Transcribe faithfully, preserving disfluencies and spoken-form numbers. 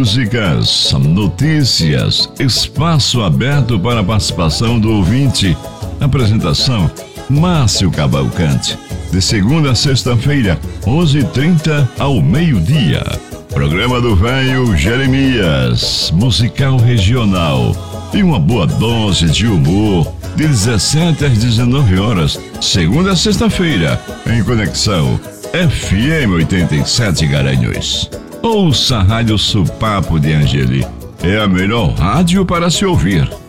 músicas, notícias, espaço aberto para a participação do ouvinte. Apresentação: Márcio Cavalcante. De segunda a sexta-feira, onze e trinta ao meio-dia. Programa do Velho Jeremias, musical regional. E uma boa dose de humor, de dezessete às dezenove horas, segunda a sexta-feira, em conexão F M oitenta e sete Garanhuns. Ouça a Rádio Supapo de Angeli. É a melhor rádio para se ouvir.